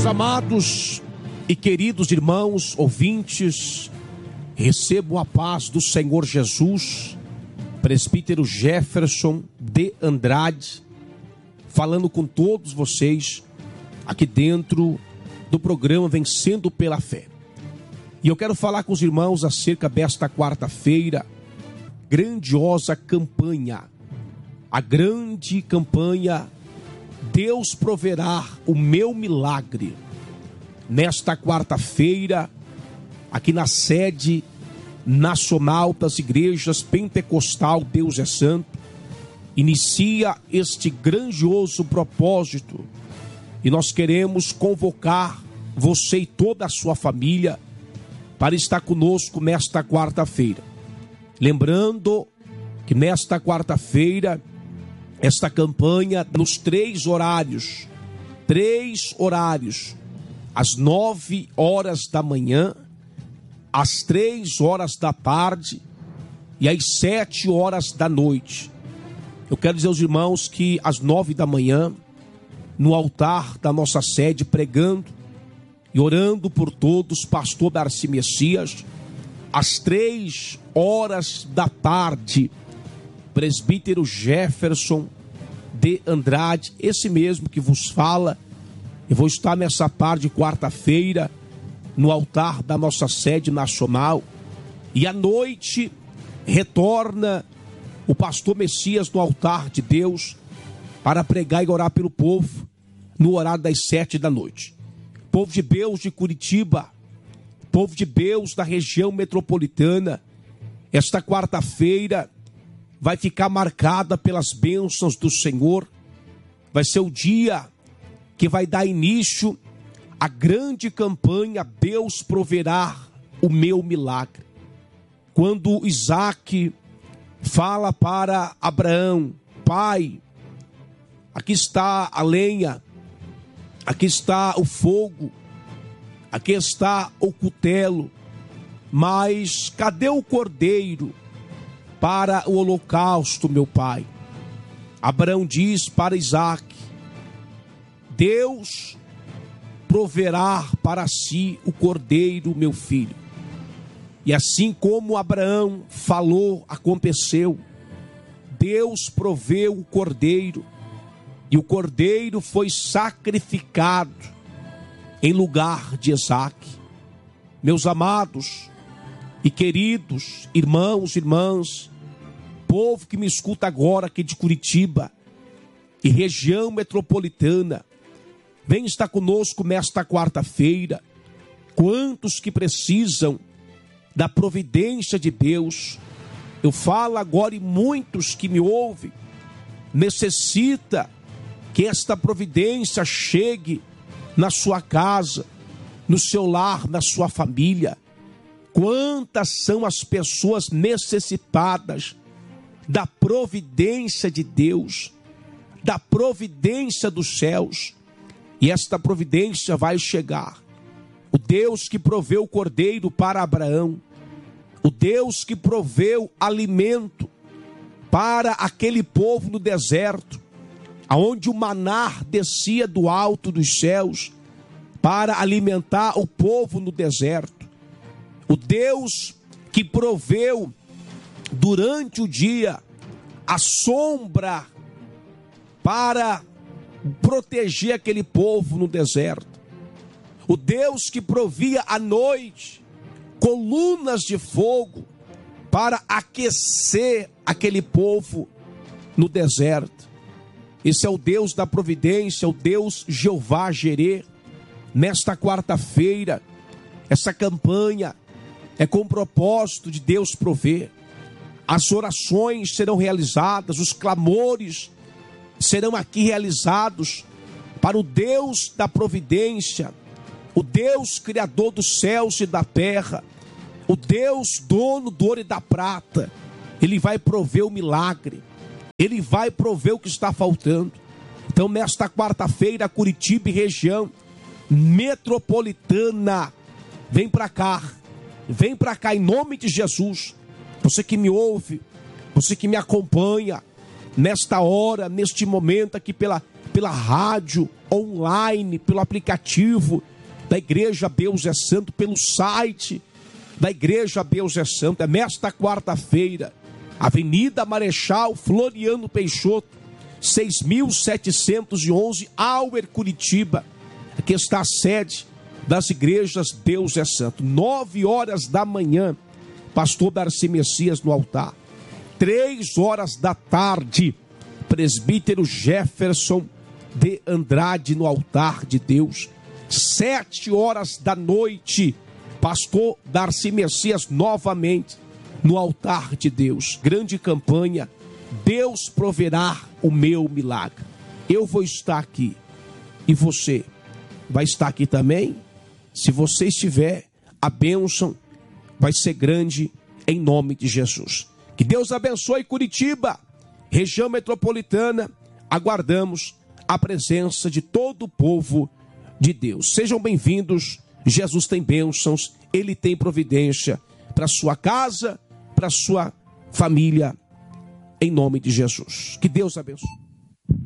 amados e queridos irmãos, ouvintes, recebo a paz do Senhor Jesus, presbítero Jefferson de Andrade, falando com todos vocês aqui dentro do programa Vencendo pela Fé. E eu quero falar com os irmãos acerca desta quarta-feira, grandiosa campanha, a grande campanha Deus proverá o meu milagre. Nesta quarta-feira, aqui na sede nacional das igrejas pentecostal Deus é Santo, inicia este grandioso propósito e nós queremos convocar você e toda a sua família para estar conosco nesta quarta-feira. Lembrando que nesta quarta-feira, esta campanha nos três horários, às 9 horas da manhã, às 3 horas da tarde e às 7 horas da noite. Eu quero dizer aos irmãos que às 9 da manhã, no altar da nossa sede, pregando e orando por todos, pastor Darcy Messias, às 3 horas da tarde, presbítero Jefferson de Andrade, esse mesmo que vos fala. Eu vou estar nessa tarde de quarta-feira no altar da nossa sede nacional. E à noite retorna o pastor Messias no altar de Deus para pregar e orar pelo povo no horário das 7 da noite. Povo de Deus de Curitiba, povo de Deus da região metropolitana, esta quarta-feira vai ficar marcada pelas bênçãos do Senhor. Vai ser o dia que vai dar início à grande campanha Deus proverá o meu milagre. Quando Isaac fala para Abraão: pai, aqui está a lenha, aqui está o fogo, aqui está o cutelo, mas cadê o cordeiro para o holocausto, meu pai? Abraão diz para Isaac: Deus proverá para si o cordeiro, meu filho. E assim como Abraão falou, aconteceu. Deus proveu o cordeiro, e o cordeiro foi sacrificado em lugar de Isaac. Meus amados e queridos irmãos e irmãs, povo que me escuta agora aqui de Curitiba e região metropolitana, vem estar conosco nesta quarta-feira. Quantos que precisam da providência de Deus? Eu falo agora e muitos que me ouvem necessita que esta providência chegue na sua casa, no seu lar, na sua família. Quantas são as pessoas necessitadas da providência de Deus, da providência dos céus, e esta providência vai chegar. O Deus que proveu o cordeiro para Abraão, o Deus que proveu alimento para aquele povo no deserto, aonde o maná descia do alto dos céus para alimentar o povo no deserto. O Deus que proveu durante o dia a sombra para proteger aquele povo no deserto. O Deus que provia à noite colunas de fogo para aquecer aquele povo no deserto. Esse é o Deus da providência, o Deus Jeová Jireh. Nesta quarta-feira, essa campanha é com o propósito de Deus prover. As orações serão realizadas, os clamores serão aqui realizados para o Deus da providência, o Deus criador dos céus e da terra, o Deus dono do ouro e da prata. Ele vai prover o milagre, Ele vai prover o que está faltando. Então, nesta quarta-feira, Curitiba e região metropolitana, vem para cá em nome de Jesus. Você que me ouve, você que me acompanha nesta hora, neste momento aqui pela rádio, online, pelo aplicativo da Igreja Deus é Santo, pelo site da Igreja Deus é Santo. É nesta quarta-feira, Avenida Marechal Floriano Peixoto, 6.711, Auer, Curitiba. Aqui está a sede das igrejas Deus é Santo. 9 horas da manhã, pastor Darcy Messias no altar. 3 horas da tarde, presbítero Jefferson de Andrade no altar de Deus. 7 horas da noite, pastor Darcy Messias novamente no altar de Deus. Grande campanha, Deus proverá o meu milagre. Eu vou estar aqui e você vai estar aqui também. Se você estiver, a bênção vai ser grande em nome de Jesus. Que Deus abençoe Curitiba, região metropolitana. Aguardamos a presença de todo o povo de Deus. Sejam bem-vindos. Jesus tem bênçãos, Ele tem providência para a sua casa, para a sua família, em nome de Jesus. Que Deus abençoe.